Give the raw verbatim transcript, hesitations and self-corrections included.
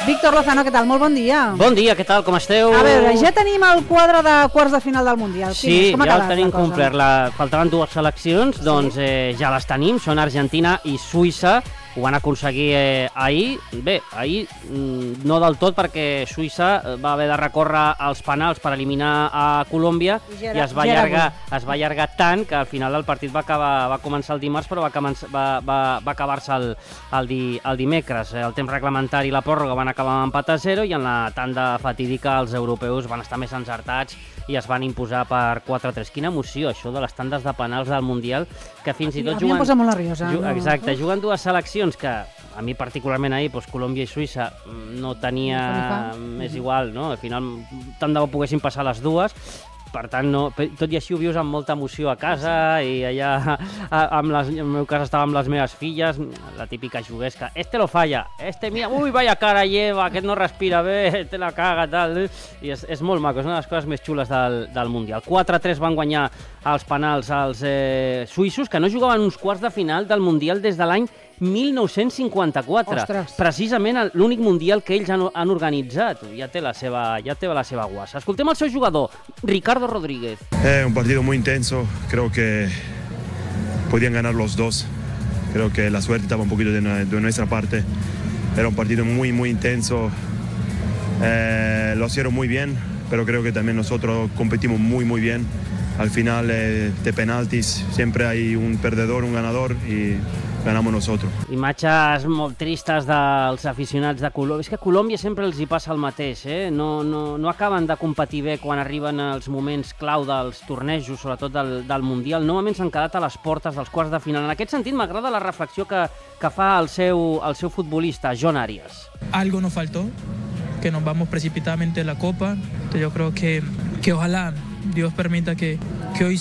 Víctor Lozano, què tal? Molt bon dia. Bon dia, què tal? Com esteu? A veure, ja tenim el quadre de quarts de final del Mundial. Sí, ja el tenim complert. La... Faltaven dues seleccions, sí. doncs eh, ja les tenim. Són Argentina i Suïssa. Ho van aconseguir eh, ahir. Bé, ahir mm, no del tot, perquè Suïssa va haver de recórrer als penals per eliminar a Colòmbia i, i es va allargar, es va allargar tant que al final el partit va, acabar, va començar el dimarts, però va, va, va, va acabar-se el, el, di, el dimecres. El temps reglamentari i la pròrroga van acabar amb empat a zero i en la tanda fatídica els europeus van estar més encertats i es van imposar per quatre a tres. Quina emoció, això de les tandes de penals del Mundial, que fins i tot juguen... A mi em posa molt nerviosa. Ju exacte, juguen dues seleccions que a mi particularment ahir, doncs, Colòmbia i Suïssa no tenia més igual, no? Al final tant de bo poguessin passar les dues. Per tant, no, tot i així ho vius amb molta emoció a casa i allà, amb les, en el meu cas estava amb les meves filles, la típica juguesca, este lo falla, este mira, ui, vaya cara lleva, aquest no respira bé, te la caga, tal, i és, és molt maco, és una de les coses més xules del, del Mundial. quatre a tres van guanyar els penals als eh, suïssos, que no jugaven uns quarts de final del Mundial des de l'any mil nou-cents cinquanta-quatre. Ostres. Precisament l'únic Mundial que ells han, han organitzat. Ja té, la seva, ja té la seva guassa. Escoltem el seu jugador, Ricardo Rodríguez. Es un partido muy intenso, creo que podían ganar los dos. Creo que la suerte estaba un poquito de, de nuestra parte. Era un partido muy, muy intenso. Eh, lo hicieron muy bien, pero creo que también nosotros competimos muy, muy bien. Al final eh, de penaltis siempre hay un perdedor, un ganador y ganamos nosotros. Imatges molt tristes dels aficionats de Colòmbia. És que a Colòmbia sempre els hi passa el mateix, eh? No, no, no acaben de competir bé quan arriben els moments clau dels tornejos, sobretot del, del Mundial. Normalment s'han quedat a les portes dels quarts de final. En aquest sentit, m'agrada la reflexió que, que fa el seu, el seu futbolista, John Arias. Algo nos faltó, que nos vamos precipitadamente en la Copa. Yo creo que, que ojalá Dios permita que, que hoy